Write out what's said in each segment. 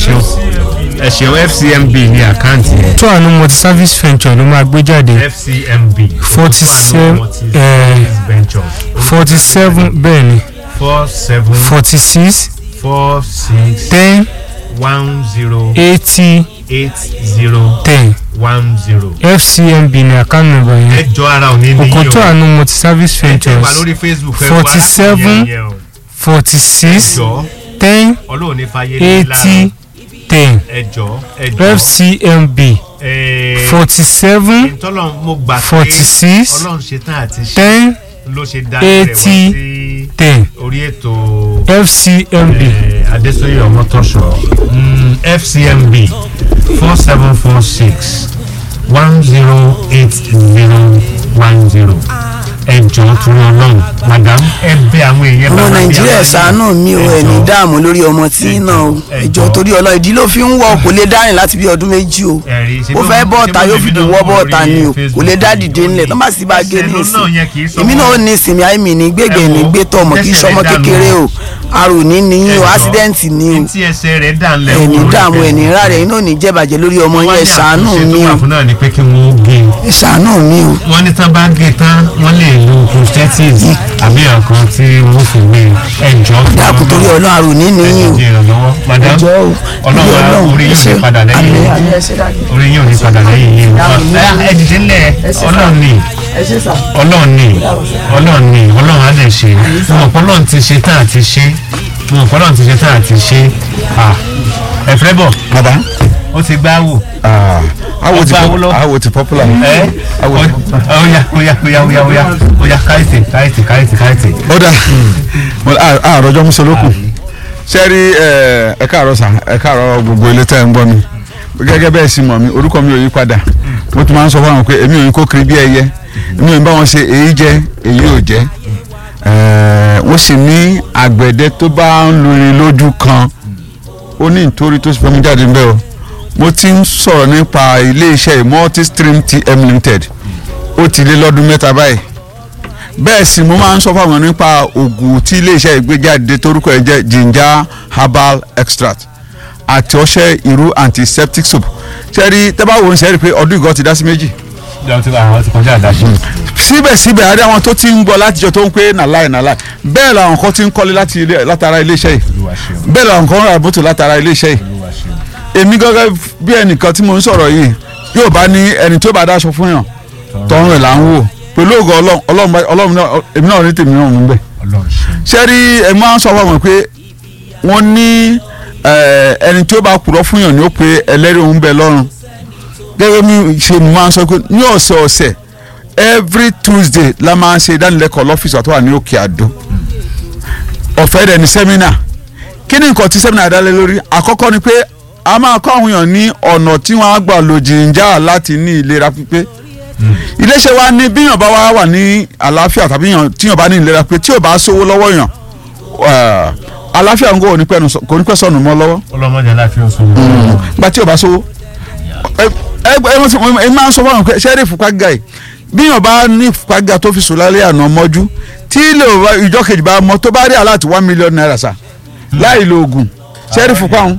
ẹ ṣeun FCMB ní àkáǹtì yẹn. tó àánú multi service venture ló máa gbé jáde. FCMB 47 bẹ́ẹ̀ ni 46 10 80 10 FCMB ní àkáǹtì nọ́mbà yẹn. ẹjọ́ ara òní ni yín o. Òkòtó àánú multi service ventures 47 46 10 80 10 FCMB 47 46 10 80 10 orí ètò FCMB Adéṣóyè Ọmọtọ́ṣọ̀ FCMB 4746 108010 ẹjọ́ tún Ọlọ́run madam ẹbẹ àwọn èèyàn ọmọ Nàìjíríà ṣàánú mi o ẹni dààmú lórí ọmọ tí náà o ẹjọ́ torí Ọlọ́run ìdí ló fi ń wọ kò lè dárìn láti bí ọdún méjì o ó fẹ́ bọ́ọ̀ta yóò fi dùn wọ́ bọ́ọ̀ta ni o kò lè dá dìde ńlẹ̀ tó bá sì bá gé ní ìsìn èmi náà ó ní ìsinmi àìmì ní gbègbè ní gbétọ̀ ọmọ kì í ṣọmọ kékeré o àrò ní níyìn o ásídẹ́ǹtì ní o ẹni dààmú ẹni rárẹ̀ iná ò ní jẹ́bàjẹ́ lórí ọmọ yẹn ṣàánú mi o ṣàánú mi o. wọ́n ní tán bá gé tán wọ́n lè lo prosthetics àbí ọ̀kan tí wọ́n fi gbé ẹjọ́. dákun torí Ọlọ́run àrò ní níyìn o madam Ọlọ́run orí yóò ní padà lẹ́yìn orí yóò ní padà lẹ́yìn yìí ẹ dìde ńlẹ̀ Ọlọ́run á lè ṣe Ọlọ́run ti ṣe tán àti ṣe ẹ̀fẹ́ bọ̀ bàbá ó ti gbá wò. awo ti popular. oya káyìtì. ó dà àròjọ musolókù sẹ́rí ẹ̀ka àròsà ẹ̀ka àrò gbogbo ilé tẹ́ ń gbọ́ mi gẹ́gẹ́ bẹ́ẹ̀ sì mọ̀ mi orúkọ mi ò yí padà mo tún máa ń sọ fún àwọn pé èmi ò ní kó kiri bí ẹyẹ èmi ò ní bá wọn ṣe èyí jẹ èyí ò jẹ wọ́n sì ní àgbẹ̀dẹ tó bá ń lurin lójú kan ó ní nítorí tó sì fẹ́ mú jáde ń bẹ́ o mo ti ń sọ̀rọ̀ nípa ilé-iṣẹ́ Multistream TM Limited ó ti lé lọ́dún mẹ́ta báyìí bẹ́ẹ̀ sì mo máa ń sọ fáwọn nípa oògùn tí ilé-iṣẹ́ ìgbéjáde torúkọ ẹ̀ jẹ́ ginger herbal extract àti ọṣẹ ìrú antiseptic soap ṣẹ́rí tẹ́báwo ń ṣẹ́rí pé ọdún ìgò ti dá sí méjì. síbẹ̀síbẹ̀ àrí àwọn tó ti ń gbọ́ látijọ́ tó ń pé nàláì bẹ́ẹ̀ làwọn kan ti ń kọ́lé látara ilé-iṣẹ́ yìí bẹ́ẹ̀ làwọn kan ń ra bótò látara ilé-iṣẹ́ yìí èmi gẹ́gẹ́ bí ẹnìkan tí mo ń sọ̀rọ̀ yìí yóò bá ní ẹni tó bá dáṣọ fún yàn tọrùn ẹ̀ là ń wò pẹ̀lú ògo Ọlọ́run náà èmi náà ní tèmi náà mú bẹ́ẹ̀. ṣẹ́rí ẹ máa ń sọ fún wọn pé wọ́n ní ẹni tí ó bá purọ́ fún yàn ni ó pe ẹlẹ́rìí òun bẹ lọ́rùn gẹ́gẹ́ bí ṣe máa ń sọ pé ní ọ̀sẹ̀ọ̀sẹ̀ every Tuesday la máa ń ṣe ìdánilẹ́kọ̀ọ́ lọ́fíìsì àtọ́wà ní Òkè Àdó ọ̀fẹ́ rẹ̀ ní sẹ́mínà kí ni nǹkan tí sẹ́mínà dá lé lórí àkọ́kọ́ ni pé a máa kọ́ àwọn èèyàn ní ọ̀nà tí wọ́n á gbà lò jìnjà láti ní ìlera pípé iléeṣẹ́ wa ní bíyàn bá wà ní àlàáfíà tàbí tíyàn bá ní ìlera pé tí ò bá sówó lọ́wọ́ yàn àlàáfíà ń kò ní pẹ́ sọnù mọ́ lọ́wọ́. ọlọ́mọdé aláfíà sọnù. gba tí ò bá sówó ẹ máa ń sọ fún àwọn pé ṣẹ́rí ìfúnpá gíga yìí bíyàn bá ní ìfúnpá gíga tó fi sùn lálẹ́ àná mọ́jú tí ìjọ kejì bá mọ tó bá rí aláàtì 1 million naira sa láì lo oògùn ṣẹ́rí ìfúnpá wọn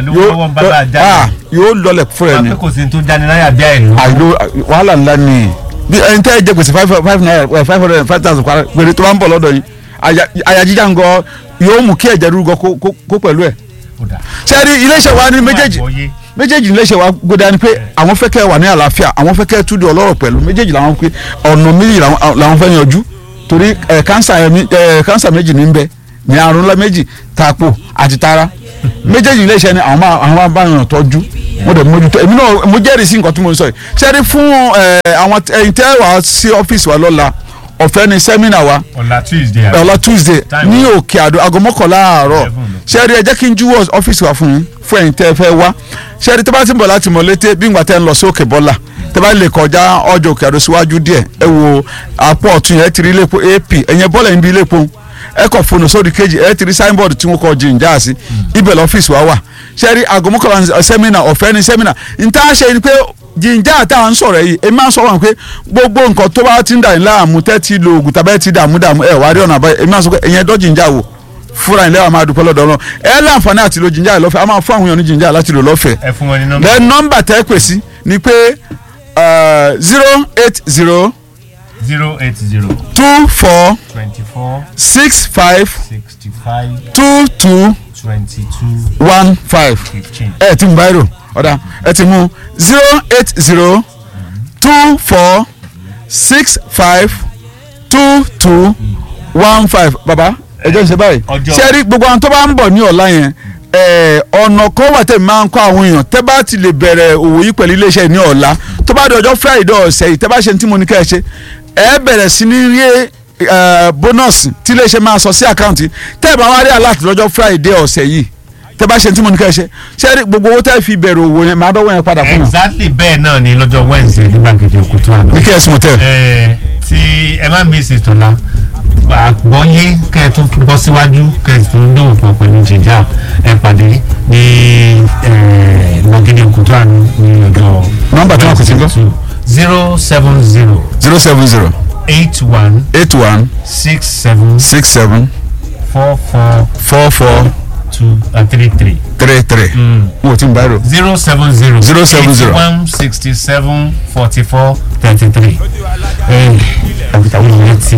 yóò lọlẹ̀ fún ẹ ni. kò sí tó jáde láyà bí àìlú. wàhálà ńlá ni bí ẹni tẹ́ ẹ jẹ gbèsè 5,000 péré tó bá ń bọ̀ lọ́dọ̀ yìí àyà jíjà ń gọ yóò mú kí ẹ̀jẹ̀ rúgọ kó pẹ̀lú ẹ̀. sẹ́ẹ̀rì iléeṣẹ́ wa ní méjèèjì iléeṣẹ́ wa gbódà ni pé àwọn fẹ́ kẹ́ wà ní àlàáfíà àwọn fẹ́ kẹ́ túdú ọlọ́rọ̀ pẹ̀lú méjèèjì làwọn pé ọ̀nà méjì làwọn fẹ́ yanjú torí kánsà méjì ní ń bẹ ní àrùn ńlá méjì tàpò àti tara méjèèjì iléeṣẹ́ ni àwọn abáyàn tọ́jú mo dẹ̀ mójútó èmi náà mo jẹ́rìí sí nǹkan tí mo ń sọ yìí sẹ́ẹ̀rì fún àwọn ẹ̀yin tẹ́ wá sí ọ́fíìsì wa lọ́la ọ̀fẹ́ ni sẹ́mínà wa ọ̀la Tuesday ní Òkè Àdó aago 11 àárọ̀ sẹ́ẹ̀rì ẹ jẹ́ kí n júwọ́ ọ́fíìsì wa fún yín fún ẹ̀yin tẹ́ fẹ́ wá sẹ́ẹ̀rì tẹ́ bá ti ń bọ̀ láti Mọ̀lété bí ìgbà tẹ́ ń lọ sí Òkè Bọ́là tẹ́ bá lè kọjá ọjà Òkè Àdó síwájú díẹ̀ ẹ wo àpò ọ̀tún yẹn ti rí ilé epo AP ẹ̀yẹn bọ́ọ̀lù ẹ̀ ń bí ilé epo ẹ kọ fóònù sórí kejì ẹ ti rí signboard tí wọn kọ jìnjà sí ibẹ̀ lọ́fíìsì wa wà sẹ́ẹ̀rì aago 11 sẹ́mínà ọ̀fẹ́ ni sẹ́mínà níta ṣe ni pé jìnjà tá à ń sọ̀rọ̀ yìí èmi máa ń sọ wọn pé gbogbo nǹkan tó bá ti ń dà ní láàmú tẹ́ ti lo oògùn tàbí ti dààmú ẹ̀ wá rí ọ̀nà àbáyọ èmi máa ń sọ pé ẹ̀yẹn dọ́ jìnjà wò fúnra ilé wa máa dúpẹ́ lọ́dọ̀ Ọlọ́run ẹ láǹfààní àti lo ginger lọ́fẹ̀ẹ́ a máa fún àwọn èèyàn ní ginger láti lò lọ́fẹ̀ẹ́. ẹ fún wọn ní nọ́mbà. then nọ́mbà tẹ́ ẹ pè sí ni pé 080 080 24 24 65 65 22 22 15 ẹ ti mú báyìí ọ̀dà ẹ ti mú 080 24 65 22 15 baba ẹ jẹ́ ṣe báyìí ṣe rí gbogbo àwọn tó bá ń bọ̀ ní ọ̀la yẹn ọ̀nà kan wà tẹ̀ máa ń kọ́ àwọn èèyàn tẹ́ bá ti lè bẹ̀rẹ̀ òwò yìí pẹ̀lú iléeṣẹ́ ní ọ̀la tó bá di ọjọ́ Friday ọ̀sẹ̀ yìí tẹ́ bá ṣe ní tí mo ní kẹ́ ẹ ṣe ẹ bẹ̀rẹ̀ sí ní rí bónọ́ọ̀sì tí iléeṣẹ́ máa sọ sí àkáǹtì tẹ́ bá wá rí alert lọ́jọ́ Friday ọ̀sẹ̀ yìí tẹ́ bá ṣe ní tí mo ní kẹ́ ẹ ṣe ṣe rí gbogbo owó tẹ́ fi bẹ̀rẹ̀ òwò yẹn máa dọ́wọ́ yẹn padà fún wọn. exactly bẹ́ẹ̀ náà ni lọ́jọ́ Wednesday ní gbàgede Òkútù àná. ní KS Motel. tí ẹ má miss ìtọ́lá àgbọ̀yé kẹ́ ẹ tún bọ́ síwájú kẹ́ ẹ tún dóhùn pọ̀ pẹ̀lú jìjà ẹ pàdé ní gbàgede Òkútù àná ní ọjọ́. nọ́mbà tí wọ́n kò sí gbọ́. 070 070 81 67 44 44 33 33 mo ti ń bá rò. 070 070 81 67 44 33. àwọn ènìyàn ti.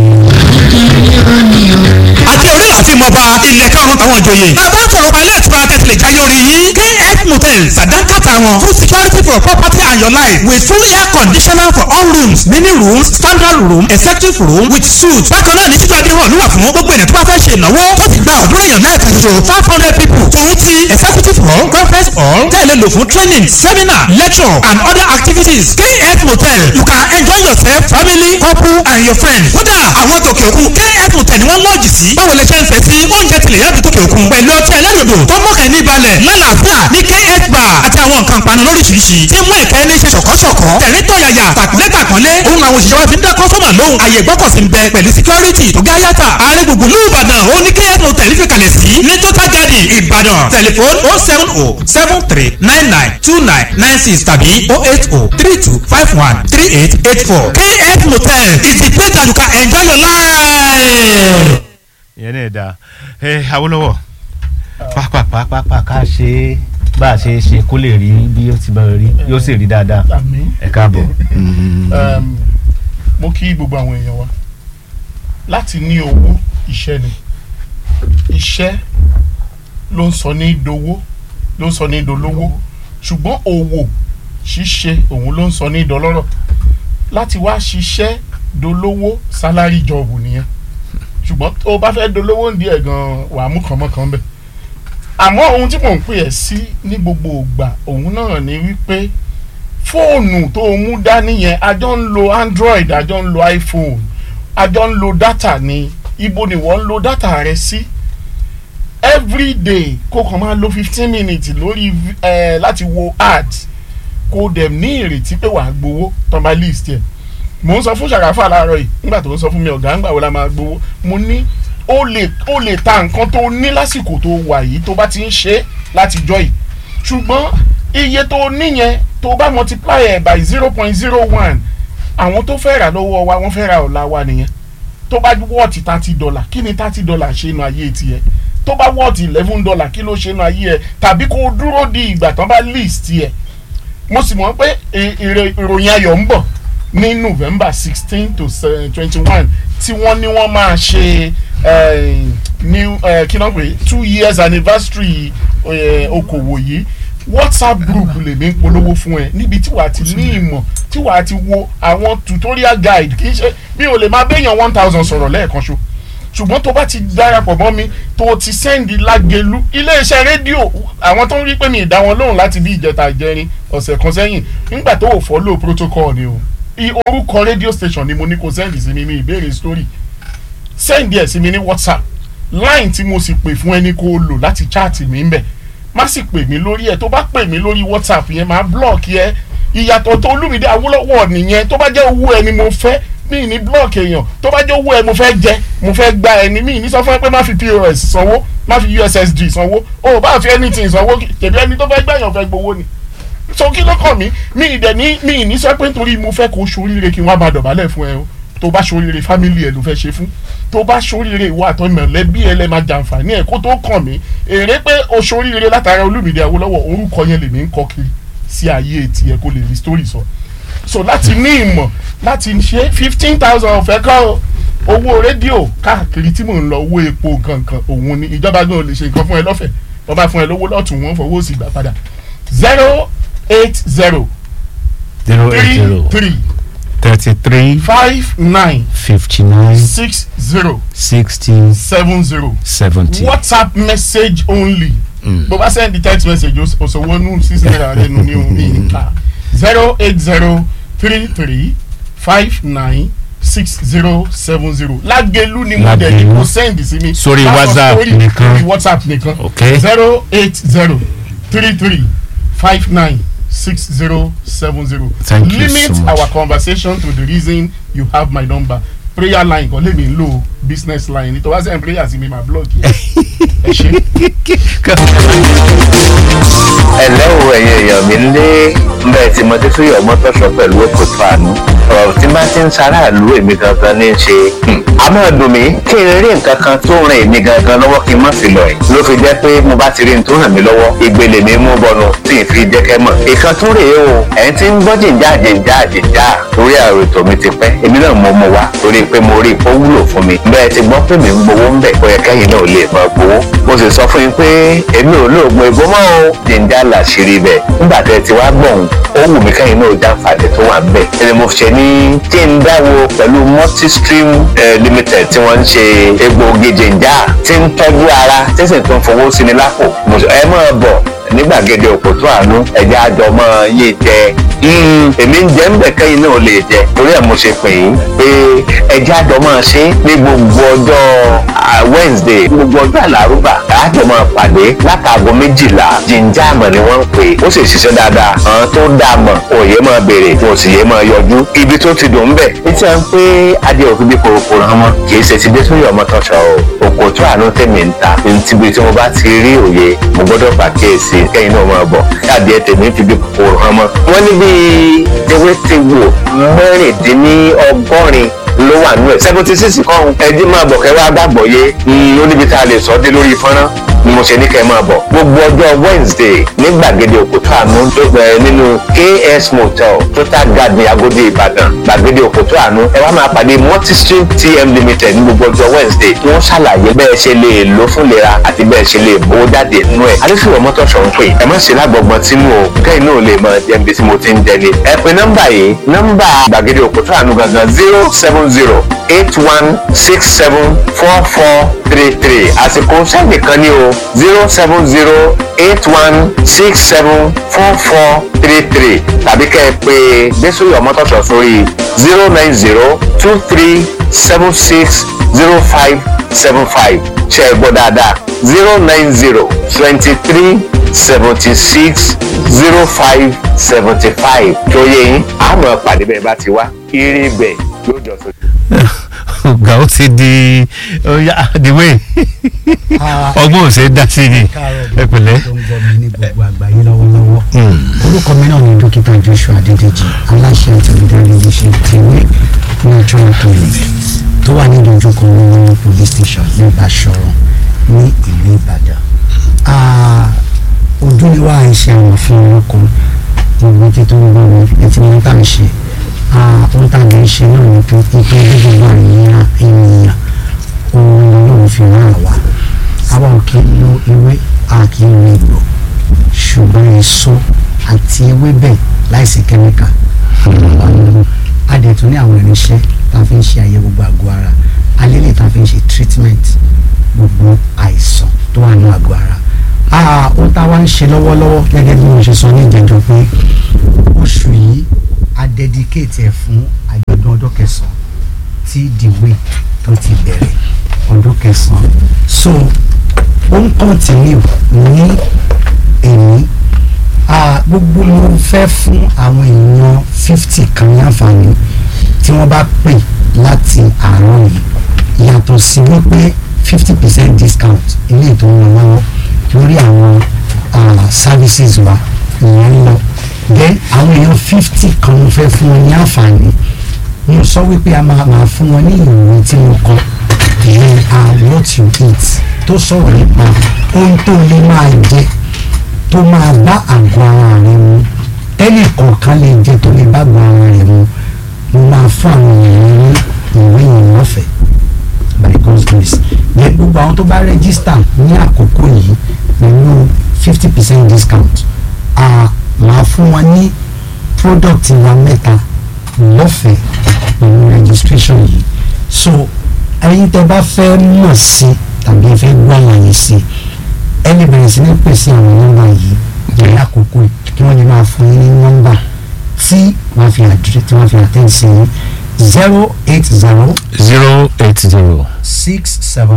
àti orí láti mọba ilẹ̀ karùn-ún táwọn ìjòyè. bàbá sọ̀rọ̀ pa ilé ìtura tẹ̀sílẹ̀ jáyé orí yìí. KS Motel sàdánkàtà wọn full security for property and your life with full air conditioner for all rooms mini rooms standard room executive room with suite. bákan náà ní títú adé hàn níwà fún gbogbo ènìyàn tó bá fẹ́ ṣe ìnáwó tó ti gba ọ̀dúnrún èèyàn mẹ́ẹ̀kan ṣoṣo 500 people. tòun ti executive hall conference hall tẹ̀lé lò fún training seminar lecture and other activities. KS Motel you can enjoy yourself family couple and your friends. kódà àwọn tòkè òkun KS Motel ni wọ́n lọ́ọ̀jì sí. báwo lè ṣe ń fẹ́ sí oúnjẹ tilẹ̀ yàtọ̀ tòkè òkun pẹ̀lú ọtí ẹlẹ́rìndò tó mọ̀kẹ́ ní balẹ̀ lálàáfíà ní KS bar àti àwọn nǹkan panu lóríṣiríṣi tí mú ìkẹ́ ní ṣe ṣọ̀kọ́ṣọ̀kọ́ tẹ̀rín tọ̀yàyà tàkúnlé òun àwọn òṣìṣẹ́ wa fi ń dá kọ́sọ́mà lóhùn àyè gbọ́kọ̀sí ń bẹ pẹ̀lú security tó gá yàtà ààrẹ gbùngbùn ní Ìbàdàn ó ní KS Motel fi kalẹ̀ sí ní Total Garden Ìbàdàn tẹlifon 07073992996 tàbí 08032513884. KS Motel is the place that you can enjoy your life. ìyẹn náà dáa Awólọ́wọ̀ pápápápá ká ṣe bá a ṣe ṣe kó lè rí bí ó ti bá rí yóò sì rí dáadáa ẹ káàbọ̀. mo kí gbogbo àwọn èèyàn wa láti ní owó iṣẹ́ ni iṣẹ́ ló ń sọ ní dowó ló ń sọ ní dolówó ṣùgbọ́n òwò ṣíṣe òun ló ń sọ ní dọlọ́rọ̀ láti wá ṣiṣẹ́ dolówó sálárì jọ̀bù nìyẹn ṣùgbọ́n tó o bá fẹ́ dolówó ń di ẹ̀ gan wàá mú kànmọ́kàn bẹ́ẹ̀ àmọ́ ohun tí mò ń pè ẹ́ sí ní gbogbo ìgbà òun náà ni wípé fóònù tó o mú dání yẹn a jọ ń lo Android a jọ ń lo iPhone a jọ ń lo data ni ibo ni wọ́n ń lo data rẹ sí everyday kó kàn máa lo 15 minutes lórí láti wo ads kó dẹ̀ ní ìrètí pé wàá gbowó tó bá list yẹn mò ń sọ fún Ṣàràfà láàárọ̀ yìí nígbà tó ń sọ fún mi ọ̀gá ńgbà wo la máa gbowó mo ní ó lè ta nǹkan tó ní lásìkò tó wà yìí tó bá ti ń ṣe láti jọ yìí ṣùgbọ́n iye tó níyẹn tó bá multiply ẹ̀ by 0.01 àwọn tó fẹ́ rà lọ́wọ́ wa wọ́n fẹ́ ra ọ̀la wa nìyẹn tó bá wọ́ọ̀tì $30 kí ni $30 ṣe nu ayé tiẹ̀ tó bá wọ́ọ̀tì $11 kí ló ṣe nu ayé ẹ̀ tàbí kó dúró di ìgbà tán bá list ẹ̀ mo sì mọ̀ pé ìròyìn ayọ̀ ń bọ̀ ní November 16 to 21 tí wọ́n ní wọ́n máa ṣe new kí náà pé 2 years anniversary okòwò yìí WhatsApp group lèmi ń polówó fún ẹ níbi tí wàá ti ní ìmọ̀ tí wàá ti wo àwọn tutorial guide kì í ṣe bí o lè máa béèyàn 1000 sọ̀rọ̀ lẹ́ẹ̀kan ṣo ṣùgbọ́n tó bá ti darapọ̀ mọ́ mi tó ti sẹ́ndì Lágelú iléeṣẹ́ rédíò àwọn tó ń rí pé mi ì dá wọn lóhùn láti bí ìjẹta ìjẹrin ọ̀sẹ̀ kan sẹ́yìn nígbà tó ò follow protocol ni o orúkọ radio station ni mo ní kó sẹ́ndì sí mi ìbéèrè story sẹ́ndì ẹ̀ sí mi ní WhatsApp line tí mo sì pè fún ẹni kó o lò láti chat mi ń bẹ̀ má sì pè mí lórí ẹ̀ tó bá pè mí lórí WhatsApp yẹn máa block yẹ ìyàtọ̀ tó Olúmídé Awólọ́wọ̀ nìyẹn tó bá jẹ́ owó ẹni mo fẹ́ mi ní block èèyàn tó bá jẹ́ owó ẹ mo fẹ́ jẹ mo fẹ́ gba ẹni mi ní sọ fún ẹ pé má fi POS sanwó má fi USSD sanwó o bá fi anything sanwó tẹ̀lé ẹni tó fẹ́ gbẹ̀yàn fẹ́ gbowó ni so kí ló kàn mí mi ní sọ pé nítorí mo fẹ́ kó soríire kí wọ́n bá dọ̀bálẹ̀ fún ẹ o tó bá ṣoríire family ẹ ló fẹ́ ṣe fún, tó bá ṣoríire ìwà àtọ́ mọ̀lẹ́bí ẹ lẹ́ máa jàǹfààní ẹ̀ kó tó kàn mí. Èrè pé o ṣoríire látara Olúmídé Awólọ́wọ̀ orúkọ yẹn lèmi ń kọ kiri sí ayé tiẹ̀ kó lè rí story sọ. So láti ní ìmọ̀ láti ṣe 15,000 ọ̀fẹ́ kọ́ owó rédíò káàkiri tí mò ń lọ owó epo kankan òun ni ìjọba gan ò lè ṣe nǹkan fún ẹ lọ́fẹ̀ẹ́ wọ́n bá fún ẹ lówó lọ́tún wọ́n fọwọ́ sí gbà padà. 080 33 33 59 59 60 60 70 70. WhatsApp message only. bó bá send the text message òṣòwò nù sísè rẹ̀ nù ní omi nìka 080 33 59 6070 Lágẹ̀lú ni mo dẹ̀ ní kó send sí mi sórí WhatsApp nìkan okay 080 33 59 6070. Thank you Limit so much. our conversation to the reason you have my number. Prayer line kò lè mi lo business line nítorí wá sẹ́yìn prayer sí mi máa blog yẹn. Ẹ ṣe. Ẹ̀lẹ́ o ẹ̀yin èèyàn mi lé bẹ́ẹ̀ tí mo ti tún yọ̀ mọ́tòṣọ́ pẹ̀lú òkòtò àánú ọ̀rọ̀ tí bá ti ń ṣaráàlú èmi gangan ní í ṣe. A máa dùn mí kí n rí nǹkan kan tó ràn èmi gangan lọ́wọ́ kí n má fi lọ ẹ̀ ló fi jẹ́ pé mo bá ti rí n tó ràn mí lọ́wọ́ ìgbèlè mi mú bọnu tí n fi jẹ́ kẹ́ mọ̀. Ìkan tún rèé o ẹ̀ ń ti ń gbọ́ jìnjà lórí àrò ètò mi ti pẹ́ èmi náà mo mú wa torí pé mo rí ipò wúlò fún mi bẹ́ẹ̀ ti gbọ́ pé mi ń gbowó ń bẹ̀ ó yẹ kẹ́yìn náà lè máa gbowó mo sì sọ fún yín pé èmi ò lóògùn ìbò mọ́ o jìnjà làṣírí bẹ̀ nígbà tẹ́ ti wá gbọ̀hún ó wù mí kẹ́yìn náà jàǹfààní tó wà ń bẹ̀ ẹni mo ṣe ní kí n dáwọ́ pẹ̀lú multistream limited tí wọ́n ń ṣe egbòogi jìnjà tí ń tọ́jú ara tí sì tún fowó sí ni lápò ẹ máa bọ̀ ní gbàgede òkòtó àánú ẹ̀jẹ̀ àjọmọ́ yìí jẹ èmi ń jẹ́ ń bẹ̀ kẹ́yìn náà lè jẹ torí ẹ̀ mo ṣe pè yín pé ẹ̀jẹ̀ àjọmọ́ ṣe ní gbogbo ọjọ́ Wednesday gbogbo ọjọ́ àlárúbà àjọmọ́ pàdé látàgọ́ 12 jíjà àmọ̀ ni wọ́n ń pè ó sì ṣiṣẹ́ dáadáa àwọn tó dá mọ̀ òye máa béèrè tí ò sì yé máa yọjú ibi tó ti dùn bẹ̀ ní tí wọ́n ń pé adé òfin bí korokoro hàn mọ́ kì í ṣe ti dé tó yọ ọmọ tọ́ṣọ o òkòtó àánú tèmi ń ta níbi tí mo bá ti rí òye mo gbọ́dọ̀ pàkíyèsí kẹ́yìn náà máa bọ̀ adé tèmi fi bí korokoro hàn mọ́. wọ́n ní bí ewé ti wò mẹ́rìndínlọ́gọ́rin ló wà nú ẹ̀ 76 kan ẹjí máa bọ̀ kẹ́ wá gbàgbọ́ yé ó níbi tá a lè sọ dé lórí fọ́nrán ni mo ṣe ní kẹ́ máa bọ̀ gbogbo ọjọ́ Wednesday ní gbàgede òkòtó àánú tó bẹ̀rẹ̀ nínú KS Motel Total Garden Agodi Ìbàdàn gbàgede òkòtó àánú ẹ wá máa pàdé Multistream TM Limited ní gbogbo ọjọ́ Wednesday tí wọ́n ṣàlàyé bẹ́ẹ̀ ṣe lè lò fún lera àti bẹ́ẹ̀ ṣe lè bó jáde nínú ẹ̀ adéṣùwọ̀n mọ́tòṣọ́ ń pè ẹ má ṣe lágbọ̀gbọ̀n tínú o kẹ́yìn náà lè máa jẹ́ ibi tí mo ti ń jẹ ni ẹ pe nọ́mbà yìí nọ́mbà gbàgede òkòtó àánú gangan 07081674433 àsìkò sẹ́ẹ̀nì kan ní o 07081674433 tàbí kẹ́ ẹ pé Désòyè Ọmọ́tọ́ṣọ̀ sórí 09023760575 ṣe é gbọ́ dáadáa 09023760575 tó yẹ yín àmọ́ pàdé bẹ́ẹ̀ bá ti wá irin bẹ́ẹ̀ yóò jọ sójú. ọ̀gá ó ti di àdìwé ọgbọ́n ò ṣe é dá sí ni ẹ pẹ̀lẹ́. tó ń gbọ́ mi ní gbogbo àgbáyé lọ́wọ́lọ́wọ́ orúkọ mi náà ni dókítà Joshua Adédèjì aláṣẹ ìtẹ̀lẹ́dẹ́ iléeṣẹ́ tèwé natural clinic tó wà ní ìdójúkọ ní police station ní Ìbáṣọ̀run ní ìlú Ìbàdàn. ojúlówó àìṣe àwọn fún orúkọ gbogbo tí tó ń gbọ́ mi ẹtí ní ká ń ṣe ohun tá a lè ṣe náà ni pé gbogbo àríyá ènìyàn ohun ló fi ràn wá àwa ò kí ń lo ewé a kì í lo egbò ṣùgbọ́n èso àti ewébẹ̀ láìsí kẹ́míkà a dẹ̀ tún ní àwọn irinṣẹ́ tá a fi ń ṣe àyẹ̀wò gbogbo àgọ́ ara alẹ́lẹ̀ tá a fi ń ṣe treatment gbogbo àìsàn tó wà ní àgọ́ ara ohun tá a wá ń ṣe lọ́wọ́lọ́wọ́ gẹ́gẹ́ bí mo ṣe sọ ní ìjẹ́jọ́ pé oṣù yìí a dedicate ẹ̀ fún àjọ̀dún ọdún kẹsàn-án tí dìwé tó ti bẹ̀rẹ̀ ọdún kẹsàn-án so ó ń continue ní èmi gbogbo mo fẹ́ fún àwọn èèyàn 50 kan ní àǹfààní tí wọ́n bá pè láti àárọ̀ yìí yàtọ̀ sí wípé 50% discount ilé ètò ń lọ lọ́wọ́ lórí àwọn services wa ìyẹn ń lọ then àwọn èèyàn 50 kan mo fẹ́ fún wọn ní àǹfààní mo sọ wípé a máa fún wọn ní ìwé tí mo kọ ìwé what you eat tó sọ̀rọ̀ nípa ohun tó lè máa jẹ tó máa bá àgọ́ ara rẹ mu tẹ́lẹ̀ kọ̀ọ̀kan lè jẹ tó lè bá àgọ́ ara rẹ mu mo máa fún àwọn èèyàn ní ìwé ìrìn ọ̀fẹ́ by God's grace yẹ gbogbo àwọn tó bá register ní àkókò yìí pẹ̀lú 50% discount máa fún wọn ní product wa mẹ́ta lọ́fẹ̀ẹ́ pẹ̀lú registration yìí so ẹ̀yin tẹ́ bá fẹ́ mọ̀ sí tàbí ẹ fẹ́ gbọ́ àyè sí ẹni bẹ̀rẹ̀ sí ní pèsè àwọn nọ́mbà yìí ní àkókò kí wọ́n lè máa fún yín ní nọ́mbà tí wọ́n fi attend sí 080 67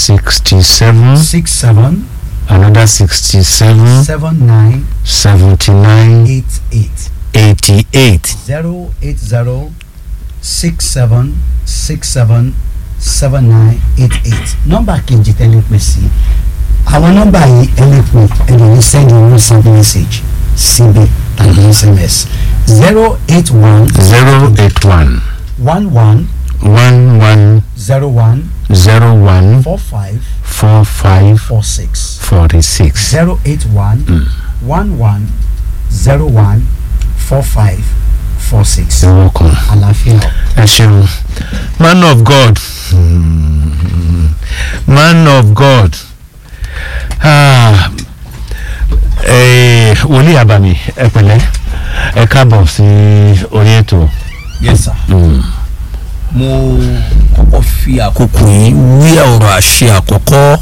67 another 67 79 79 88 88 080 67 67 7988 nọ́mbà kejì tẹ́lẹ̀ pè sí àwọn nọ́mbà yìí ẹlẹ́pọ̀ ẹ̀dùn ní send a WhatsApp message síbẹ̀ tàbí SMS 081 081 11 11 01 01 45 45 46 46 081 11 01 45 46 You're welcome. àlàáfíà. ẹ ṣeun man of God man of God wòlíì àbàmì ẹ pẹ̀lẹ́ ẹ káàbọ̀ sí orí ètò. Yes sir. Mo kọ́kọ́ fi àkókò yìí wí ọ̀rọ̀ àṣẹ àkọ́kọ́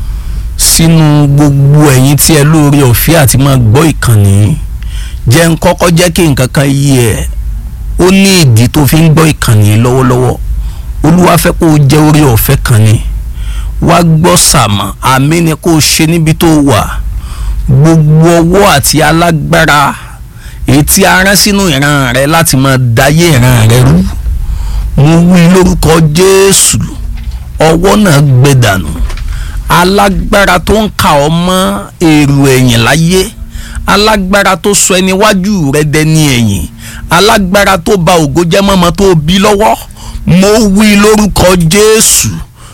sínú gbogbo ẹ̀yin tí ẹ lóore ọ̀fẹ́ àti máa gbọ́ ìkànnì jẹ́ ń kọ́kọ́ jẹ́ kí nǹkan kan yí ẹ ó ní ìdí tó fi ń gbọ́ ìkànnì lọ́wọ́lọ́wọ́ Olúwa fẹ́ kó o jẹ́ orí ọ̀fẹ́ kan ni wá gbọ́ sàmà àmì ni kó o ṣe níbi tó wà gbogbo ọwọ́ àti alágbára èyí tí a rán sínú ìran rẹ láti máa dayé ìran rẹ rú mo wí lórúkọ Jésù ọwọ́ náà gbẹ dànù alágbára tó ń kà ọ́ mọ́ èrò ẹ̀yìn láyé alágbára tó sọ ẹni wájú rẹ dẹni ẹ̀yìn alágbára tó ba ògo jẹ́ mọ́mọ́ tó bí lọ́wọ́ mo wí lórúkọ Jésù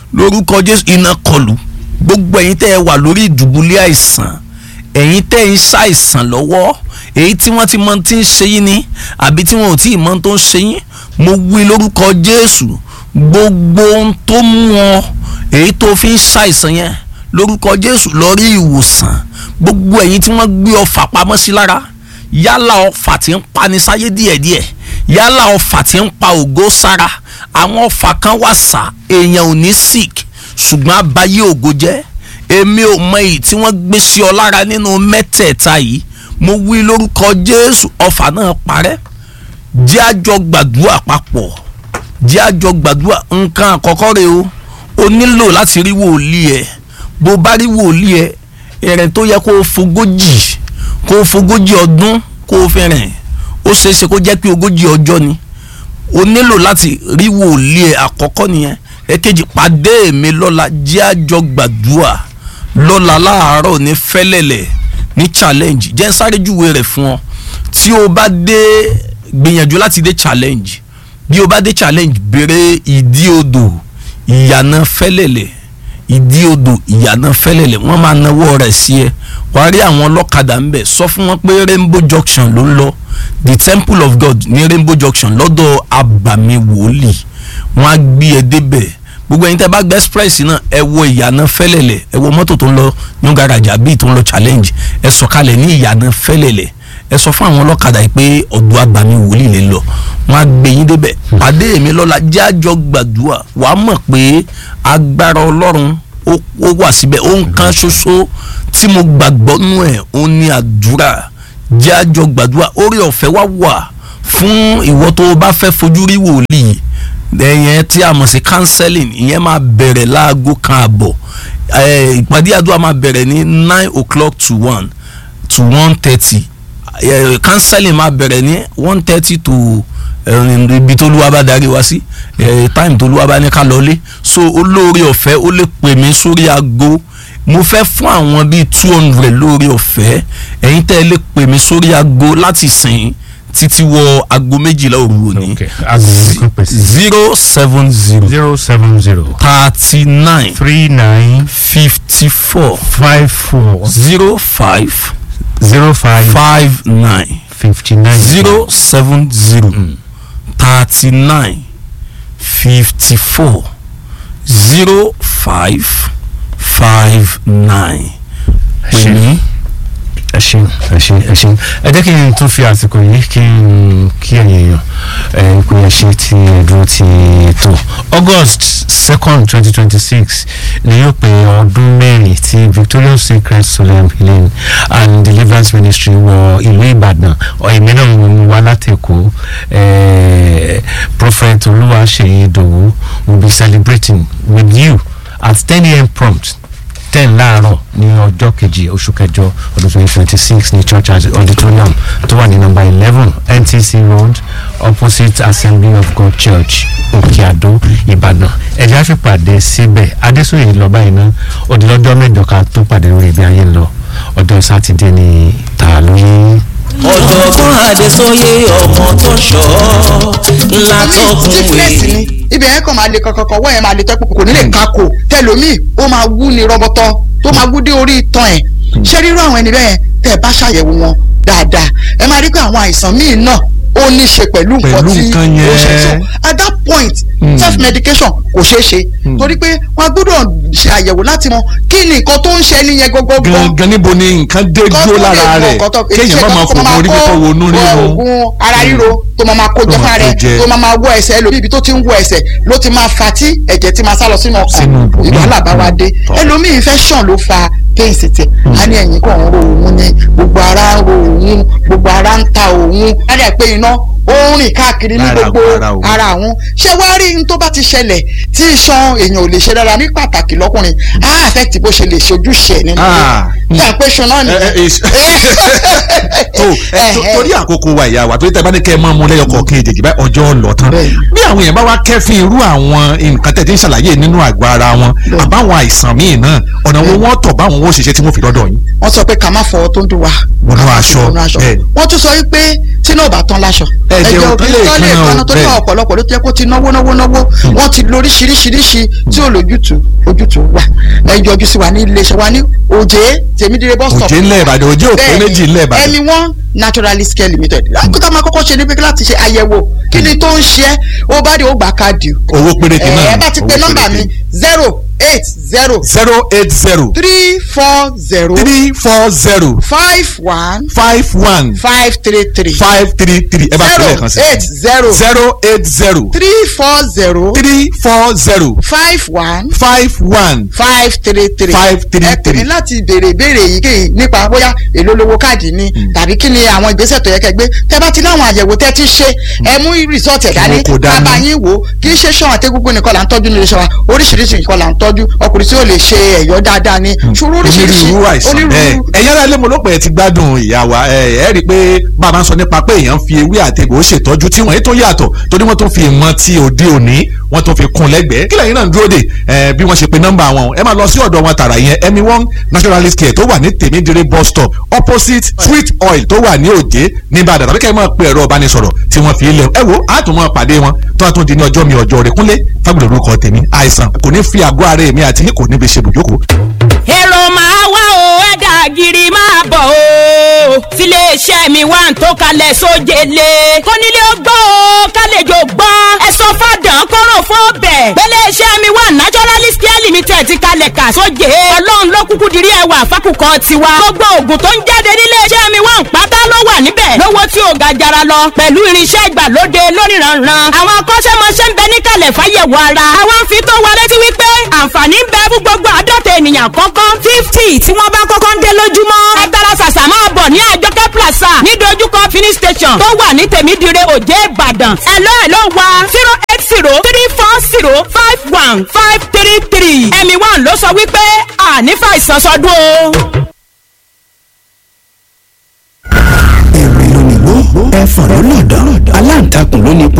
iná kọlù gbogbo ẹ̀yin tẹ́ ẹ wà lórí ìdùbúlẹ̀ àìsàn ẹ̀yin tẹ́ ẹ ń ṣàìsàn lọ́wọ́ èyí tí wọ́n ti mọ tí ń ṣe yín ni àbí tí wọn ò tí ì mọ tó ń ṣe yín mo wí lórúkọ Jésù gbogbo ohun tó mú wọn èyí tó fi ń ṣàìsàn yẹn lórúkọ Jésù lọ rí ìwòsàn gbogbo ẹ̀yin tí wọ́n gbé ọfà pamọ́ sí lára yálà ọfà tí ń pani sáyé díẹ̀díẹ̀ yálà ọfà tí ń pa ògo sára àwọn ọfà kan wà sá èèyàn ò ní sick ṣùgbọ́n abayé ògo jẹ́ èmi ò mọ èyí tí wọ́n gbé sí ọ lára nínú mẹ́tẹ̀ẹ̀ta yìí mo wí lórúkọ Jésù ọfà náà parẹ́ jẹ́ àjọ gbàdúrà papọ̀ jẹ́ àjọ gbàdúrà nǹkan àkọ́kọ́ rẹ o nílò láti rí wòlíì ẹ bó bá rí wòlíì ẹ ìrìn tó yẹ kó o fogójì ọdún kó o fi rìn ó ṣeéṣe kó jẹ́ pé ogójì ọjọ́ ni o nílò láti rí wòlíì ẹ àkọ́kọ́ nìyẹn èkejì pàdé mi lọ́la jẹ́ àjọ gbàdúrà lọ́la láàárọ̀ ní fẹ́lẹ́lẹ̀ ní challenge jẹ́ sáré júwe rẹ̀ fún ọ tí o bá dé gbìyànjú láti dé challenge bí o bá dé challenge béèrè ìdí odò ìyànà fẹ́lẹ́lẹ̀ ìdí odò ìyànà fẹ́lẹ́lẹ̀ wọ́n máa nawọ́ rẹ̀ sí ẹ wàá rí àwọn ọlọ́kadà ń bẹ̀ sọ fún wọn pé Rainbow Junction ló ń lọ the Temple of God ní Rainbow Junction lọ́dọ̀ abàmì wòlíì wọ́n á gbé ẹ débẹ̀ gbogbo ẹ̀yin tẹ́ bá gbé express náà ẹ wo ìyànà fẹ́lẹ́lẹ̀ ẹ wo mọ́tò tó ń lọ ní garaja àbí tó ń lọ challenge ẹ sọ̀kalẹ̀ ní ìyànà fẹ́lẹ́lẹ̀ ẹ sọ fún àwọn ọlọ́kadà yìí pé ọ̀dọ̀ abàmì wòlíì lè lọ wọ́n á gbé yín débẹ̀ pàdé mi lọ́la jẹ́ àjọ gbàdúrà wàá mọ̀ pé agbára Ọlọ́run ó wà síbẹ̀ ó ń kan ṣoṣo tí mo gbàgbọ́ nú ẹ̀ ó ní àdúrà jẹ́ àjọ gbàdúrà orí ọ̀fẹ́ wà fún ìwọ tó bá fẹ́ fojú rí wòlíì ẹ̀yẹn tí a mọ̀ sí counseling ìyẹn máa bẹ̀rẹ̀ láago kan àbọ̀ ìpàdé àdúrà máa bẹ̀rẹ̀ ní 9 o'clock to 1 to 1:30 counseling máa bẹ̀rẹ̀ ní 1:30 to ibi tó lúwa bá darí wa sí time tó lúwa bá ní ká lọlé so olórí ọ̀fẹ́ ó lè pè mí sórí aago mo fẹ́ fún àwọn bíi 200 lórí ọ̀fẹ́ ẹ̀yin tẹ́ ẹ lè pè mí sórí aago láti sìn títí wọ aago 12 òru òní. 070 39 54 05 59 070 39 54 05 59. pè mí. ẹ ṣeun ẹ jẹ́ kí n tún fi àsìkò yìí kí ẹ̀yin èèyàn ìpè ẹ̀ṣẹ̀ tí ẹ̀dúró ti tó August 2nd 2026 ni yóò pé ọdún mẹ́rin tí Victorious Sacred Solemn Healing and Deliverance Ministry wọ ìlú Ìbàdàn èmi náà ń wá láti Èkó. Prophet Olúwaṣeyì Ìdòwú will be celebrating with you at 10 a.m. prompt 10 láàárọ̀ ní ọjọ́ kejì oṣù kẹjọ ọdún 2026 ní church auditorium tó wà ní nọ́mbà 11 NTC Road opposite Assembly of God Church Òkè-Àdó Ìbàdàn. ẹ̀jẹ̀ á fi pàdé síbẹ̀ Adésòye lọ́ba iná òdìlọ́jọ́ mẹ́jọ ká tó pàdé lórí ibi ayé ń lọ ọjọ́ sátidé ní ta lóyún. ọ̀jọ̀gbọ́n Adésòye ọmọ tó ṣọ́ ńlá tọkùnrin. ibẹ̀ yẹn kàn máa le kankan wọ́n yẹn máa le tẹ́kù kò ní lè kakò tẹlomi ó máa wú ní rọbọtọ tó máa wú dé orí itan ẹ̀ ṣé rírú àwọn ẹni bẹ́ẹ̀ tẹ́ ẹ bá ṣàyẹ̀wò wọn dáadáa ẹ máa rí pé àwọn àìsàn míì náà ó ní ṣe pẹ̀lú nǹkan tí ó ṣe so at that point self medication kò ṣeé ṣe torí pé wọ́n gbọ́dọ̀ ṣe àyẹ̀wò láti mọ kí ni nǹkan tó ń ṣe nìyẹn gbogbogbò. gangan níbo ni nǹkan dé dúró lára rẹ̀ kéèyàn má máa fògùn orí fífọ́ wo inú rírun. oògùn ara ríro tó máa kó jẹ fún rẹ̀ tó máa wọ ẹsẹ̀ ẹlòmíì ibi tó ti ń wọ ẹsẹ̀ ló ti máa fa tí ẹ̀jẹ̀ ti máa sá lọ sínú ọkàn ìwàhálà bá wa dé ẹlòmíì infection ló fa pains tẹ a ní ẹ̀yìn kan ń ro òun ni gbogbo ara ń ro òun gbogbo ara ń ta òun a ní ẹ̀ pé iná ó ń rìn káàkiri ní gbogbo ara àwọn ṣé wàá rí n tó bá ti ṣẹlẹ̀ tí iṣan èèyàn ò lè ṣe dára ní pàtàkì lọ́kùnrin á affect bó ṣe lè ṣojúṣe ẹ̀ nínú ilé tí a pé ṣan náà nìyẹn. torí àkókò wa ìyá wa torí tẹ bá ní kẹ́ ẹ mọ́ mu lẹ́yọkọ̀ kejì báyìí ọjọ́ lọ tán bí àwọn èèyàn bá wá kẹ́fín irú àwọn nǹkan tẹ̀ tí ń ṣàlàyé nínú àgọ́ ara wọn àbáwọn àìsàn míì náà ọ̀nà wo wọ́n tọ̀ báwọn ó ṣiṣẹ́ tí wọ́n fi lọ́dọ̀ yín. wọ́n sọ pé ká má fọwọ́ tó ń dùn wá. wọnú aṣọ wọ́n tún sọ wípé tí náà bá tán láṣọ. ẹ̀jẹ̀ òbí tán lè kan tó ní ọ̀pọ̀lọpọ̀ ló ti yẹ kó ti náwó wọ́n ti lóríṣiríṣiríṣi tí ò lójútùú wà. ẹ yọjú sí wa ní iléeṣẹ́ wa ní Òjé Tèmídire bus stop. Òjé ńlẹ̀ Ìbàdàn Òjé òpé méjì ńlẹ̀ Ìbàdàn. ẹni wọ́n Naturalist Care Limited. lákòókò máa kọ́kọ́ ṣe ní pé láti ṣe àyẹ̀wò kí ni tó ń ṣe é ó bá dé ó gbà káàdì. owó péréte náà ẹ bá ti pe nọ́mbà mi 080 340 51 533 ẹ bá tẹ̀lé kan sí 080 340 51 533 ẹ pè mí láti béèrè ìbéèrè yìí nípa bóyá èló lówó káàdì ni tàbí kí ni àwọn ìgbésẹ̀ tó yẹ kẹ́ gbé tẹ́ bá ti láwọn àyẹ̀wò tẹ́ ti ṣe ẹ mú rìsọ́ọ̀tì ẹ̀ dání bàbá yín wò kì í ṣe ṣan àtẹ́gúngún nìkan là ń tọ́jú nílé ṣan wa oríṣiríṣi nǹkan là ń tọ́jú ọkùnrin tí ó lè ṣe ẹ̀yọ́ dáadáa ni ṣòro oríṣiríṣi onírúurú. ẹ̀yin ará ilé mo ló pẹ̀ ẹ́ ti gbádùn ìyá wa ẹ̀ rí i pé bàbá ń sọ nípa pé èèyàn fi ewé àtegbò ó ṣètọ́jú tí wọ́n yìí tó yàtọ̀ torí wọ́n tó fi ìmọ̀ ti òde òní wọ́n tó fi kún lẹ́gbẹ̀ẹ́ kílẹ̀ yín náà ń dúró dè bí wọ́n ṣe pe nọ́mbà wọn ẹ máa lọ sí ọ̀dọ̀ wọn tààrà yẹn Emi One Naturalist Care tó wà ní Tèmídire bus stop opposite Sweet Oil tó wà ní Òjé ní Ìbàdàn tàbí kẹ́ ẹ máa pe ẹ̀rọ ìbánisọ̀rọ̀ tí wọ́n fi lẹ̀ ẹ wo àtúmọ̀ pàdé wọn tó a tún di ní ọjọ́ mi ọjọ́ rẹ̀ Kúnlé Fágbèlè orúkọ tèmi àìsàn kò ní fi àgọ́ ara èmi àti kò ní fi ṣe bùjókòó. èrò máa wá o ẹ̀dà gírí máa bọ̀ o tiléeṣẹ́ mi wà ń tó kalẹ̀ sójele kónílé ó gbọ́ o kálejò gbọ́ ẹ sọ fàdán kọ́rọ̀ fún bẹ̀ pẹ́lẹ́ṣẹ́ mi wà Naturalist Care Limited ti kalẹ̀ kà sóje ọlọ́run ló kúkú dirí ẹwà fákùkọ tiwa gbogbo oògùn tó ń jáde níléeṣẹ́ mi wà ń pátá ló wà níbẹ̀ lówó tí ò ga jara lọ pẹ̀lú irinṣẹ́ ìgbàlóde lóníranran àwọn akọ́ṣẹ́mọṣẹ́ ń bẹ níkàlẹ̀ fáyẹ̀wò ara àwọn fi tó wa létí wípé àǹfààní ń bẹ fún gbogbo àádọ́ta ènìyàn kọ́kọ́ 50 tí wọ́n bá kọ́kọ́ ń dé lójúmọ́ ẹ tara ṣàṣà máa bọ̀ ní Àjọkẹ́ Plaza ní dojúkọ fini station tó wà ní Tèmídire Òjé Ìbàdàn ẹ̀lọ́ wa 08034511533 Emi One ló sọ wípé ànífà ìsọsọdún o. èrè lónìí gbó ẹ̀fọn ló lọ̀dọ̀ aláǹtakùn ló ní